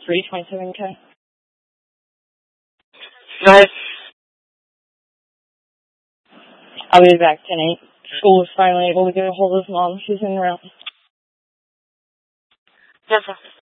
free 27K. Go ahead. I'll be back tonight. School was finally able to get a hold of his mom. She's in route. Yes, sir.